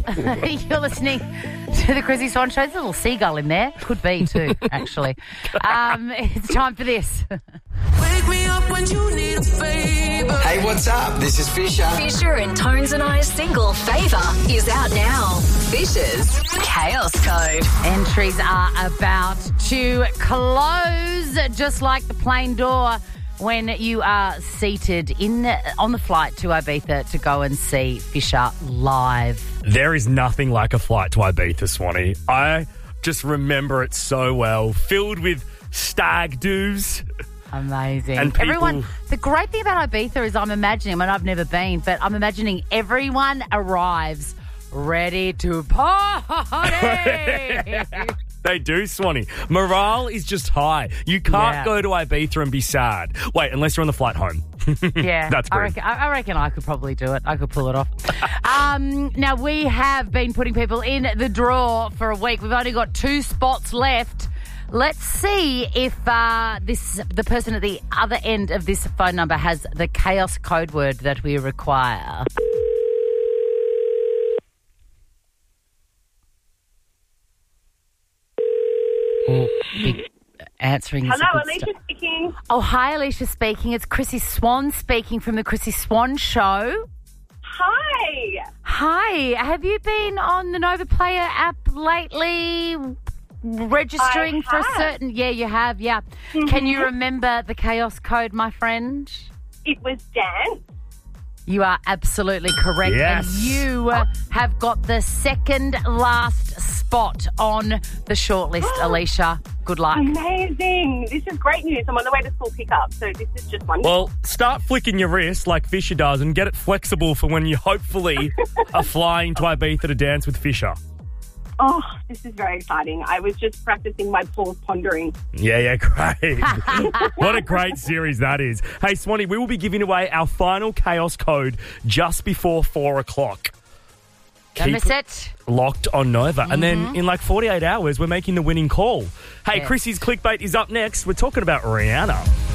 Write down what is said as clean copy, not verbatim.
You're listening to the Chrissy Swan Show. There's a little seagull in there. Could be too, actually. It's time for this. Wake me up when you need a favor. Hey, what's up? This is Fisher. Fisher and Tones and I's single Favour is out now. Fisher's Chaos Code. Entries are about to close, just like the plane door when you are seated on the flight to Ibiza to go and see Fisher live. There is nothing like a flight to Ibiza, Swanee. I just remember it so well, filled with stag doos. Amazing. And people... Everyone, the great thing about Ibiza is I'm imagining, I've never been, but I'm imagining everyone arrives ready to party. They do, Swanee. Morale is just high. You can't go to Ibiza and be sad. Wait, unless you're on the flight home. Yeah. That's great. I reckon I could probably do it. I could pull it off. Now, we have been putting people in the draw for a week. We've only got 2 spots left. Let's see if the person at the other end of this phone number has the chaos code word that we require. Answering. Hello, Alicia speaking. Oh, hi, Alicia speaking. It's Chrissy Swan speaking from the Chrissy Swan Show. Hi. Hi. Have you been on the Nova Player app lately? Registering for a certain... Yeah, you have, yeah. Mm-hmm. Can you remember the chaos code, my friend? It was dance. You are absolutely correct. Yes. And you have got the second last spot on the shortlist, Alicia. Good luck. Amazing. This is great news. I'm on the way to school pickup, so this is just wonderful. Well, start flicking your wrist like Fisher does and get it flexible for when you hopefully are flying to Ibiza to dance with Fisher. Oh, this is very exciting. I was just practicing my pause pondering. Yeah, great. What a great series that is. Hey, Swanee, we will be giving away our final chaos code just before 4 o'clock. Don't miss it. Locked on Nova. Mm-hmm. And then in like 48 hours, we're making the winning call. Hey, Chrissy's Clickbait is up next. We're talking about Rihanna.